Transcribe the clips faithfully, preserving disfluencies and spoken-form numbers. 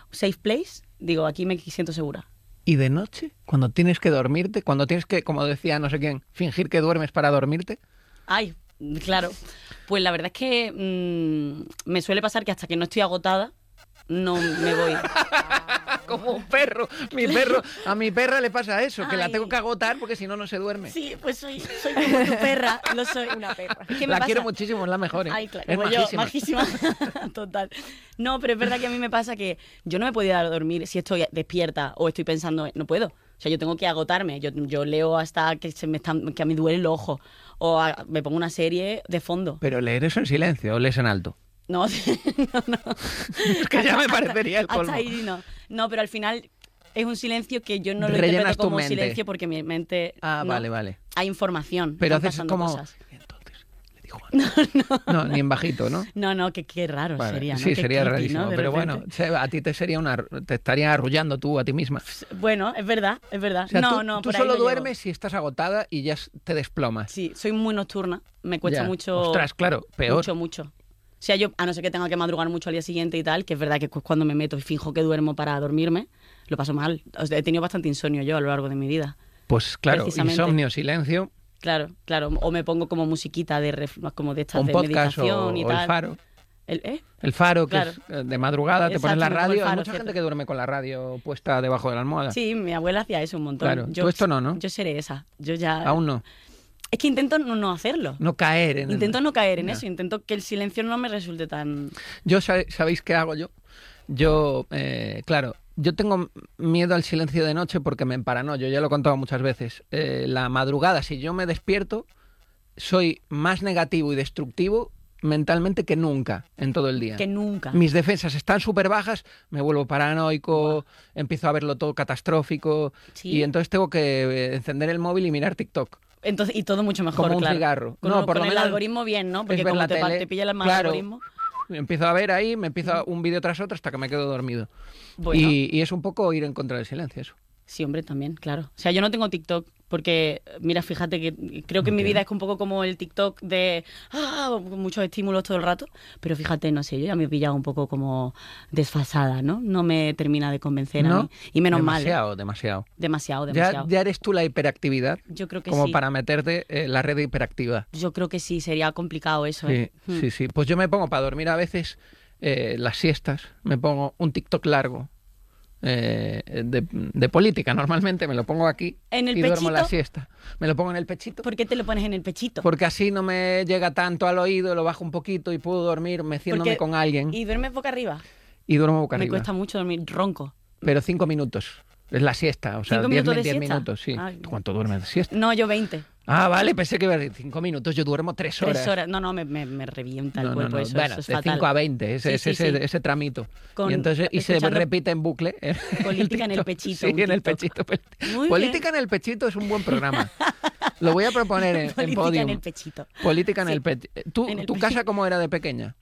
safe place, digo, aquí me siento segura. ¿Y de noche? Cuando tienes que dormirte, cuando tienes que, como decía no sé quién, fingir que duermes para dormirte. Ay, claro. Pues la verdad es que mmm, me suele pasar que hasta que no estoy agotada, no me voy. Como un perro. Mi perro, a mi perra le pasa eso, que Ay. la tengo que agotar porque si no, no se duerme. Sí, pues soy, soy como tu perra, lo soy. Una perra. ¿Qué me La pasa? quiero muchísimo, es la mejor, ¿eh? Ay, claro, Es como yo, majísima. majísima. Total. No, pero es verdad que a mí me pasa que yo no me puedo ir a dormir si estoy despierta o estoy pensando, no puedo. O sea, yo tengo que agotarme. Yo, yo leo hasta que se me están, que a mí duelen los ojos. O a- me pongo una serie de fondo. Pero leer eso en silencio o lees en alto. No, no, no. Es que ya me parecería el colmo. Hasta ahí no. No, pero al final es un silencio que yo no lo Rellenas interpreto tu como mente. silencio porque mi mente... Ah, no, vale, vale. hay información. Pero están haces pasando como... cosas. Y entonces le dijo algo. No, ni en bajito, ¿no? No, no, que qué raro Vale. sería, ¿no? Sí, Qué sería creepy, rarísimo. ¿no? De Pero repente. bueno, se- a ti te sería una, te estaría arrullando tú a ti misma. Bueno, es verdad, es verdad. O sea, no, tú, no, tú por ahí solo lo llevo. duermes si estás agotada y ya s- te desplomas. Sí, soy muy nocturna. Me cuesta Ya. mucho. Ostras, claro, peor. Mucho, mucho. O sea, yo, a no ser que tenga que madrugar mucho al día siguiente y tal, que es verdad que cu- cuando me meto y finjo que duermo para dormirme, lo paso mal. O sea, he tenido bastante insomnio yo a lo largo de mi vida. Pues claro, Precisamente. insomnio, silencio, Claro, claro. O me pongo como musiquita de ref- como de estas un de podcast o, meditación y o tal. el faro. El, ¿eh? El faro, que Claro. es eh, de madrugada, te pones Exacto, la me pongo el radio. Hay faro, mucha cierto. gente que duerme con la radio puesta debajo de la almohada. Sí, mi abuela hacía eso un montón. Claro, tú esto no, ¿no? Yo seré esa. Yo ya... Aún no. Es que intento no, no hacerlo. No caer en el- Intento no caer en Ya. eso. Intento que el silencio no me resulte tan... Yo, sabe- ¿sabéis qué hago yo? Yo, eh, claro, yo tengo miedo al silencio de noche porque me emparanoyo, ya lo he contado muchas veces. Eh, la madrugada, si yo me despierto, soy más negativo y destructivo mentalmente que nunca en todo el día. Que nunca. Mis defensas están súper bajas, me vuelvo paranoico, empiezo a verlo todo catastrófico Sí. y entonces tengo que eh, encender el móvil y mirar TikTok. Entonces, y todo mucho mejor, Como un claro. cigarro. Con, No, por con lo el menos algoritmo bien, ¿no? es Porque ver como la te, pa- tele. te pilla el mal Claro. algoritmo... Empiezo a ver ahí, me empiezo un vídeo tras otro hasta que me quedo dormido. Bueno, Y, y es un poco ir en contra del silencio eso. sí, hombre, también, claro. O sea, yo no tengo TikTok porque, mira, fíjate que creo que ¿Por mi qué? vida es un poco como el TikTok de ah, muchos estímulos todo el rato, pero fíjate, no sé, yo ya me he pillado un poco como desfasada, ¿no? No me termina de convencer a ¿No? mí. Y menos mal. ¿eh? Demasiado, demasiado. Demasiado, Ya, demasiado. ya eres tú la hiperactividad Yo creo que como sí. para meterte en la red de hiperactividad. Yo creo que sí, sería complicado eso. Sí, ¿eh? Mm. sí, sí. Pues yo me pongo para dormir a veces eh, las siestas, me pongo un TikTok largo eh, de, de política normalmente, me lo pongo aquí ¿En el y duermo la pechito? siesta. Me lo pongo en el pechito. ¿Por qué te lo pones en el pechito? Porque así no me llega tanto al oído, lo bajo un poquito y puedo dormir meciéndome Porque- con alguien y, ¿Y duermes boca arriba? duermo boca Me arriba. cuesta mucho dormir ronco. Pero cinco minutos. Es la siesta, o sea, ¿Cinco diez, minutos de diez siesta? minutos, sí. Ay. ¿Tú ¿Cuánto duermes de siesta? No, yo veinte. Ah, vale, pensé que iba a decir cinco minutos, yo duermo tres horas. Tres horas. No, no, me, me, me revienta el No, no, cuerpo. no. Eso, Bueno, eso es de fatal. cinco a veinte, ese, Sí, ese, sí, ese, sí. ese tramito. Con- y entonces y se escuchando repite en bucle. el Política en el TikTok. pechito, Sí, un en el TikTok. pechito. Muy Política en el pechito es un buen programa. Lo voy a proponer en, en Política Podium. en el pechito. Política en Sí, el pechito. ¿Tú, en el ¿Tu pechito. casa cómo era de pequeña?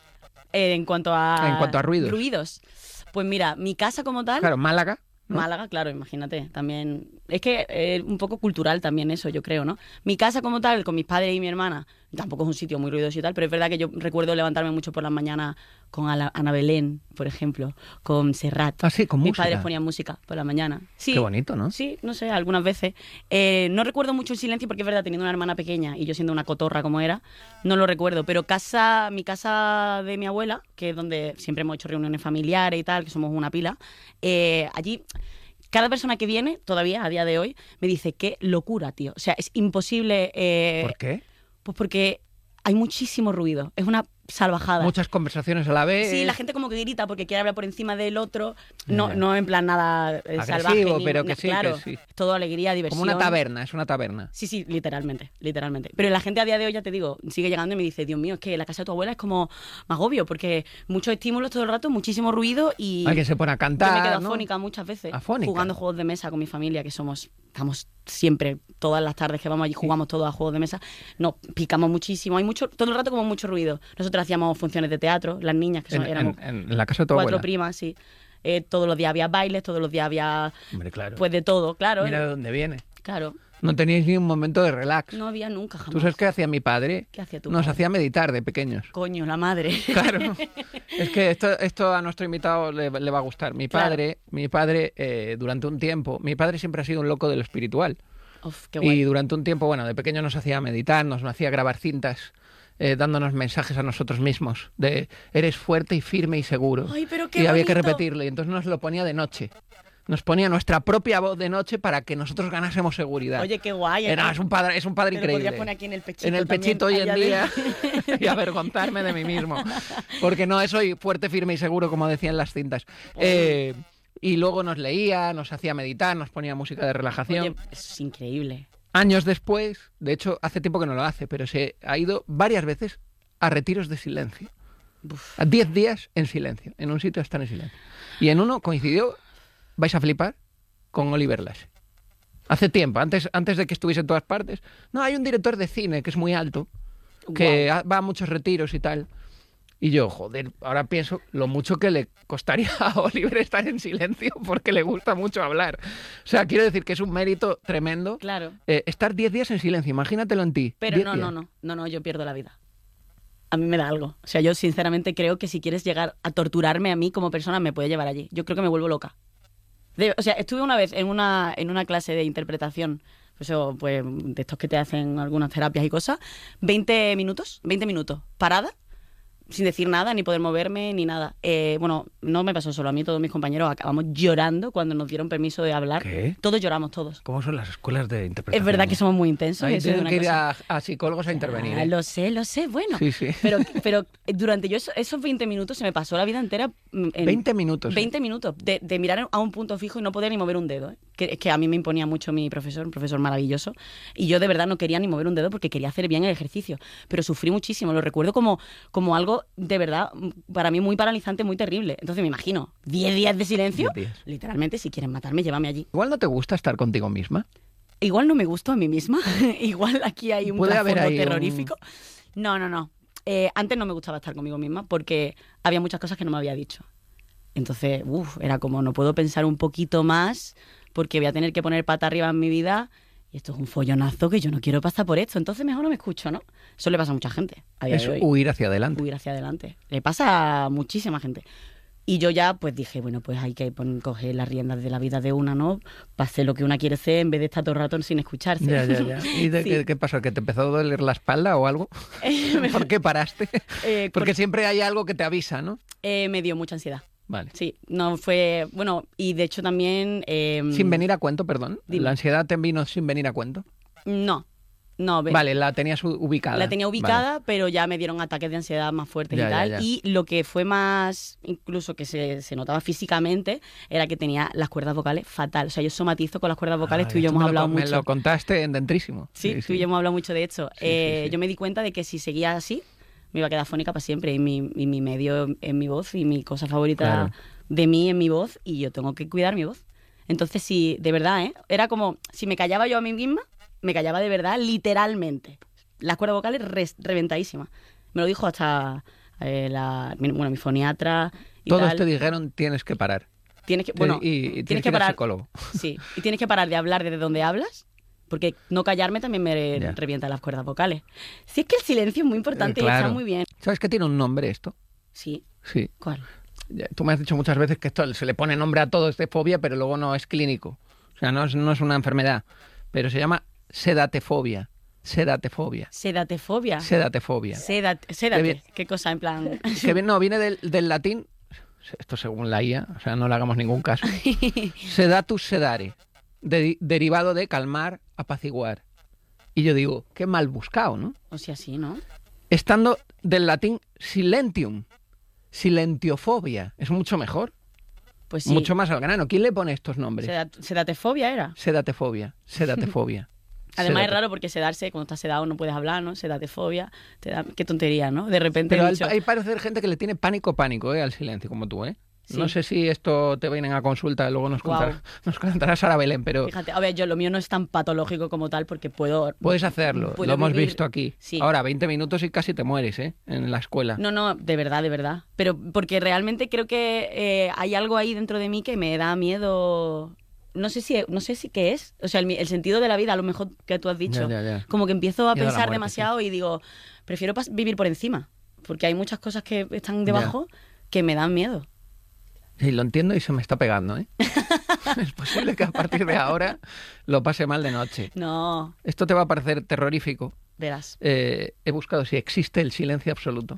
Eh, en cuanto a... En cuanto a ruidos. Ruidos. Pues mira, mi casa como tal... Claro, Málaga. ¿no? Málaga, claro, imagínate. También... Es que eh, un poco cultural también eso, yo creo, ¿no? Mi casa como tal, con mis padres y mi hermana, tampoco es un sitio muy ruidoso y tal, pero es verdad que yo recuerdo levantarme mucho por las mañanas con Ala- Ana Belén, por ejemplo, con Serrat. Ah, sí, con Mis música. padres ponían música por la mañana. Sí, Qué bonito, ¿no? Sí, no sé, algunas veces. Eh, no recuerdo mucho el silencio porque es verdad, teniendo una hermana pequeña y yo siendo una cotorra como era, no lo recuerdo. Pero casa, mi casa de mi abuela, que es donde siempre hemos hecho reuniones familiares y tal, que somos una pila, eh, allí... Cada persona que viene, todavía a día de hoy, me dice, qué locura, tío. O sea, es imposible... eh, ¿Por qué? Pues porque hay muchísimo ruido. Es una salvajada. Muchas conversaciones a la vez. Sí, la gente como que grita porque quiere hablar por encima del otro. No, Ya. no en plan nada eh, Agresivo, salvaje. ni- pero que ni- sí, claro, que sí. todo alegría, diversión. Como una taberna, es una taberna. Sí, sí, literalmente, literalmente. Pero la gente a día de hoy, ya te digo, sigue llegando y me dice, Dios mío, es que la casa de tu abuela es como más obvio, porque muchos estímulos todo el rato, muchísimo ruido y... Alguien se pone a cantar, Yo me quedo ¿no? afónica muchas veces, Afónica. jugando juegos de mesa con mi familia, que somos, estamos siempre, todas las tardes que vamos allí, jugamos todos a juegos de mesa, nos picamos muchísimo, hay mucho, todo el rato como mucho ruido. Nosotros hacíamos funciones de teatro, las niñas, que son, En, éramos en- en la casa de tu cuatro abuela. primas, sí. Eh, todos los días había bailes, todos los días había, Hombre, claro. pues de todo, claro. Mira de dónde viene. Claro. No teníais ni un momento de relax. No había nunca, jamás. ¿Tú sabes qué hacía mi padre? ¿Qué hacía tu Nos padre? hacía meditar de pequeños. Coño, la madre. Claro. Es que esto, esto a nuestro invitado le, le va a gustar. Mi Claro. padre, mi padre eh, durante un tiempo, mi padre siempre ha sido un loco de lo espiritual. Uf, qué guay. Y durante un tiempo, bueno, de pequeño nos hacía meditar, nos hacía grabar cintas, eh, dándonos mensajes a nosotros mismos de eres fuerte y firme y seguro. Ay, pero qué y había que bonito. repetirlo. Y entonces nos lo ponía de noche. Nos ponía nuestra propia voz de noche para que nosotros ganásemos seguridad. Oye, qué guay. Era, ¿eh? es un padre, es un padre Te lo increíble. podrías poner aquí en el pechito En el también, pechito hoy en allá día de- y avergonzarme de mí mismo. Porque no soy fuerte, firme y seguro, como decían las cintas. Eh, y luego nos leía, nos hacía meditar, nos ponía música de relajación. Oye, es increíble. Años después, de hecho, hace tiempo que no lo hace, pero se ha ido varias veces a retiros de silencio. Uf. A diez días en silencio, en un sitio a estar en silencio. Y en uno coincidió, vais a flipar, con Oliver Lasse. Hace tiempo, antes, antes de que estuviese en todas partes. No, hay un director de cine que es muy alto, que Guau. ha- va a muchos retiros y tal. Y yo, joder, ahora pienso lo mucho que le costaría a Oliver estar en silencio porque le gusta mucho hablar. O sea, quiero decir que es un mérito tremendo. Claro. Eh, estar diez días en silencio, imagínatelo en ti. Pero diez no, días. no, no, no, no, yo pierdo la vida. A mí me da algo. O sea, yo sinceramente creo que si quieres llegar a torturarme a mí como persona, me puede llevar allí. Yo creo que me vuelvo loca. De- o sea, estuve una vez en una, en una clase de interpretación, pues, eso, pues de estos que te hacen algunas terapias y cosas, veinte minutos, veinte minutos, parada, sin decir nada, ni poder moverme, ni nada. Eh, bueno, no me pasó solo a mí, todos mis compañeros acabamos llorando cuando nos dieron permiso de hablar. ¿Qué? Todos lloramos, todos. ¿Cómo son las escuelas de interpretación? Es verdad que somos muy intensos. Ahí eso es tienen una que ir cosa. a, a psicólogos a intervenir. Ah, ¿eh? lo sé, lo sé, bueno. Sí, sí. Pero, pero durante yo eso- esos veinte minutos se me pasó la vida entera. mm, en veinte minutos. ¿eh? veinte minutos de, de mirar a un punto fijo y no poder ni mover un dedo. ¿eh? Que, es que a mí me imponía mucho mi profesor, un profesor maravilloso. Y yo de verdad no quería ni mover un dedo porque quería hacer bien el ejercicio. Pero sufrí muchísimo. Lo recuerdo como, como algo de verdad, mm, para mí muy paralizante, muy terrible. Entonces me imagino, diez días de silencio. diez días. Literalmente, si quieren matarme, llévame allí. Igual no te gusta estar contigo misma. Igual no me gusto a mí misma. Igual aquí hay un Puede haber trasfondo ahí un- terrorífico. No, no, no. Eh, antes no me gustaba estar conmigo misma porque había muchas cosas que no me había dicho. Entonces, uff, era como no puedo pensar un poquito más porque voy a tener que poner pata arriba en mi vida y esto es un follonazo que yo no quiero pasar por esto. Entonces mejor no me escucho, ¿no? Eso le pasa a mucha gente a día Es de hoy. huir hacia adelante. Huir hacia adelante. Le pasa a muchísima gente. Y yo ya pues dije, bueno, pues hay que pon- coger las riendas de la vida de una, ¿no? Para hacer lo que una quiere ser en vez de estar todo el rato sin escucharse. Ya, ya, ya. ¿Y de, Sí. qué, qué pasó? ¿Que te empezó a doler la espalda o algo? ¿Por qué paraste? Eh, Porque por- siempre hay algo que te avisa, ¿no? eh, me dio mucha ansiedad. Vale. Sí, no fue... Bueno, y de hecho también... eh, Sin venir a cuento, perdón. Dime. ¿La ansiedad te vino sin venir a cuento? No, no. ve- Vale, la tenías u- ubicada. La tenía ubicada, pero ya me dieron ataques de ansiedad más fuertes Ya, y ya, tal. ya. Y lo que fue más, incluso que se, se notaba físicamente, era que tenía las cuerdas vocales fatal. O sea, yo somatizo con las cuerdas vocales, Ah, tú y yo esto hemos me lo hablado con- Me mucho. lo contaste en Dentrísimo. Sí, tú y yo hemos hablado mucho de esto. Sí, Eh, sí, sí. Yo me di cuenta de que si seguía así, me iba a quedar fónica para siempre. Y mi, y mi medio es mi voz y mi cosa favorita Claro. de mí es mi voz y yo tengo que cuidar mi voz. Entonces, sí, de verdad, ¿eh? Era como, si me callaba yo a mí misma, me callaba de verdad, literalmente. Las cuerdas vocales res- reventadísimas. Me lo dijo hasta eh, la, mi- bueno, mi foniatra y Todos tal. te dijeron tienes que parar. Tienes que, bueno, y, y tienes, tienes que que ir al parar. psicólogo. Sí, y tienes que parar de hablar desde donde hablas, porque no callarme también me Ya. revienta las cuerdas vocales. Si es que el silencio es muy importante Eh, y claro. está muy bien. ¿Sabes que tiene un nombre esto? Sí, Sí. ¿cuál? Ya, tú me has dicho muchas veces que esto se le pone nombre a todo, es de fobia, pero luego no es clínico. O sea, no es, no es una enfermedad. Pero se llama sedatefobia. Sedatefobia. Sedatefobia. Sedatefobia. Sédate, sédate. bien. ¿Qué cosa? En plan... Que viene- no, viene del, del latín, esto según la I A, o sea, no le hagamos ningún caso. Sedatus sedare, de- derivado de calmar, apaciguar. Y yo digo, qué mal buscado, ¿no? O sea, sí, ¿no? Estando del latín silentium, silentiofobia, es mucho mejor, Pues sí. mucho más al grano. ¿Quién le pone estos nombres? Sedat- sedatefobia era. Sedatefobia, sedatefobia. Además es Sedate- raro porque sedarse, cuando estás sedado no puedes hablar, ¿no? Sedatefobia. Te da... Qué tontería, ¿no? De repente Pero he al- dicho... hay parecer gente que le tiene pánico, pánico, ¿eh? Al silencio, como tú, ¿eh? Sí. No sé si esto te vienen a consulta, luego nos, Guau. contará, nos contará Sara Belén, pero Fíjate, a ver, yo lo mío no es tan patológico como tal porque puedo... puedes hacerlo, puedo lo hemos vivir- visto aquí. Sí. Ahora, veinte minutos y casi te mueres, ¿eh? En la escuela. No, no, de verdad, de verdad. Pero porque realmente creo que eh, hay algo ahí dentro de mí que me da miedo no sé si no sé si qué es, o sea, el, el sentido de la vida, a lo mejor que tú has dicho, Ya, ya, ya. como que empiezo a Miedo a la pensar muerte, demasiado y digo, prefiero pas- vivir por encima, porque hay muchas cosas que están debajo que me dan miedo. Sí, lo entiendo y se me está pegando, ¿eh? Es posible que a partir de ahora lo pase mal de noche. No, Esto te va a parecer terrorífico. verás. Eh, he buscado si existe el silencio absoluto.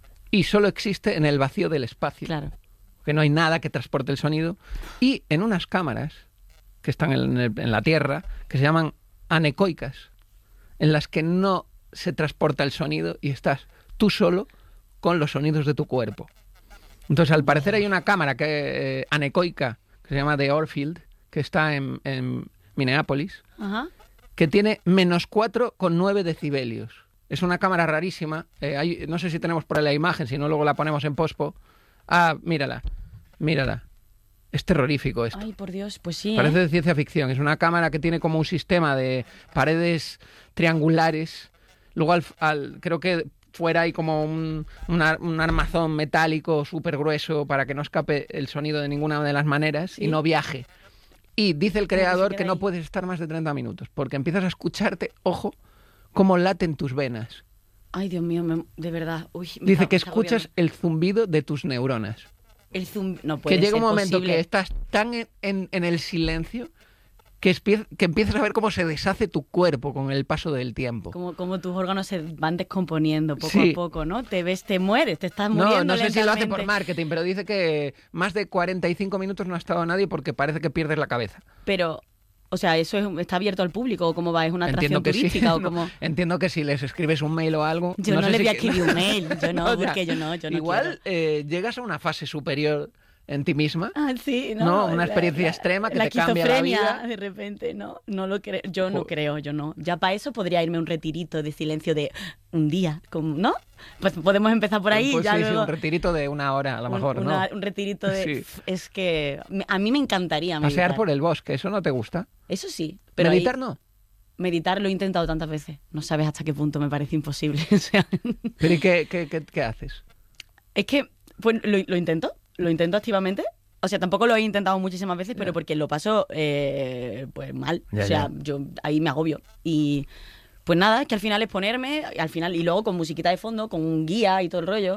Y solo existe en el vacío del espacio. Claro. Que no hay nada que transporte el sonido. Y en unas cámaras que están en, el- en la Tierra, que se llaman anecoicas, en las que no se transporta el sonido y estás tú solo con los sonidos de tu cuerpo. Entonces, al parecer hay una cámara que, eh, anecoica que se llama The Orfield, que está en, en Minneapolis, Ajá. que tiene menos cuatro coma nueve decibelios. Es una cámara rarísima. Eh, hay- no sé si tenemos por ahí la imagen, si no luego la ponemos en pospo. Ah, mírala, mírala. Es terrorífico esto. Ay, por Dios, pues sí, Parece ¿eh? de ciencia ficción. Es una cámara que tiene como un sistema de paredes triangulares. Luego, al, al- creo que fuera hay como un, un ar- un armazón metálico súper grueso para que no escape el sonido de ninguna de las maneras Sí. y no viaje. Y dice el Como que se creador queda que no ahí. puedes estar más de treinta minutos porque empiezas a escucharte, ojo, cómo laten tus venas. Ay, Dios mío, me- de verdad. Uy, me Dice está- que me está escuchas agobiando. el zumbido de tus neuronas. El zoom no puede Que llega un ser momento posible. que estás tan en, en- en el silencio que, espie- que empiezas a ver cómo se deshace tu cuerpo con el paso del tiempo. Como, como tus órganos se van descomponiendo poco Sí. a poco, ¿no? Te ves, te mueres, te estás No, muriendo no sé si lo hace por lentamente. marketing, pero dice que más de cuarenta y cinco minutos no ha estado nadie porque parece que pierdes la cabeza. Pero, o sea, ¿eso es- está abierto al público o cómo va? ¿Es una Entiendo atracción que sí. turística o No, cómo? entiendo que si les escribes un mail o algo... Yo no, sé le si voy a que- escribir un mail, yo no, ya. porque yo no, yo no Igual eh, llegas a una fase superior en ti misma. Ah, sí, no. No, una la- experiencia la- extrema que la te cambia la esquizofrenia, vida. de repente, no, no lo creo, yo no Jo- creo, yo no. Ya para eso podría irme a un retirito de silencio de un día, como- ¿no? Pues podemos empezar por ahí, Pues ya sí, sí, luego un retirito de una hora a lo un- mejor, una- ¿no? un retirito de, Sí. es que me- a mí me encantaría meditar. Pasear por el bosque, ¿eso no te gusta? Eso sí, pero ahí- Meditar no. meditar lo he intentado tantas veces, no sabes hasta qué punto me parece imposible, o sea, ¿Pero y qué, qué, qué- qué haces? es que pues lo, lo intento, lo intento activamente. O sea, tampoco lo he intentado muchísimas veces, pero porque lo paso eh, pues mal. Ya, o sea, ya. yo ahí me agobio. Y pues nada, es que al final es ponerme, y al final, y luego con musiquita de fondo, con un guía y todo el rollo.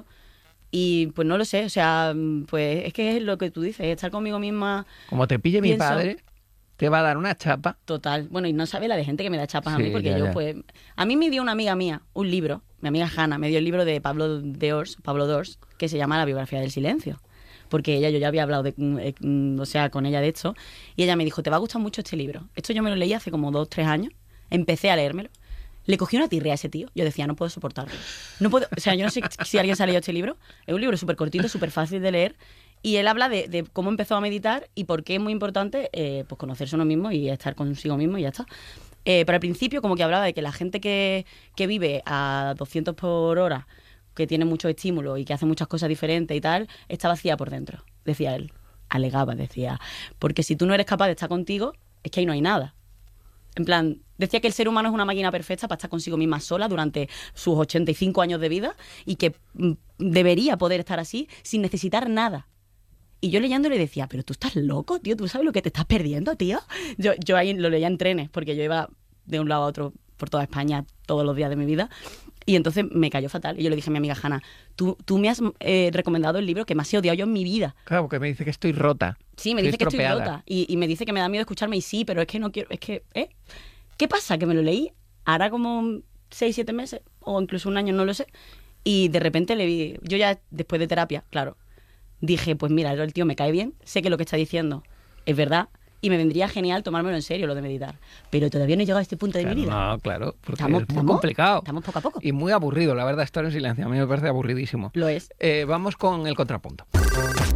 Y pues no lo sé, o sea, pues es que es lo que tú dices, estar conmigo misma Como te pille mi Pienso- padre, te va a dar una chapa. total. Bueno, y no sabe la de gente que me da chapas a Sí, mí, porque ya, yo ya. pues... A mí me dio una amiga mía un libro, mi amiga Hanna, me dio el libro de Pablo Dors, Pablo Dors, que se llama La biografía del silencio. Porque ella, yo ya había hablado de, mm, eh, mm, o sea, con ella de esto, y ella me dijo, te va a gustar mucho este libro. Esto yo me lo leí hace como dos, tres años, empecé a leérmelo. Le cogí una tirria a ese tío. Yo decía, no puedo soportarlo. No puedo, o sea, yo no sé si alguien se ha leído este libro. Es un libro súper cortito, súper fácil de leer. Y él habla de, de cómo empezó a meditar y por qué es muy importante eh, pues conocerse uno mismo y estar consigo mismo y ya está. Eh, pero al principio como que hablaba de que la gente que, que vive a doscientos por hora, que tiene mucho estímulo y que hace muchas cosas diferentes y tal, está vacía por dentro, decía él. Alegaba, decía. Porque si tú no eres capaz de estar contigo, es que ahí no hay nada. En plan, decía que el ser humano es una máquina perfecta para estar consigo misma sola durante sus ochenta y cinco años de vida y que mm, debería poder estar así sin necesitar nada. Y yo leyéndolo le decía, pero tú estás loco, tío, tú sabes lo que te estás perdiendo, tío. Yo, yo ahí lo leía en trenes, porque yo iba de un lado a otro por toda España todos los días de mi vida. Y entonces me cayó fatal. Y yo le dije a mi amiga Hanna, tú, tú me has eh, recomendado el libro que más he odiado yo en mi vida. Claro, porque me dice que estoy rota. Sí, me dice que estoy estropeada. rota. Y, y me dice que me da miedo escucharme. Y sí, pero es que no quiero. Es que, ¿eh? ¿Qué pasa? Que me lo leí hará como seis, siete meses, o incluso un año, no lo sé. Y de repente le vi. Yo ya, después de terapia, claro, dije, pues mira, el tío me cae bien, sé que lo que está diciendo es verdad. Y me vendría genial tomármelo en serio lo de meditar. Pero todavía no he llegado a este punto de Claro, mi vida. no, claro, porque Estamos- es muy estamos- complicado. Estamos poco a poco. Y muy aburrido, la verdad, estar en silencio. A mí me parece aburridísimo. Lo es. Eh, vamos con el contrapunto.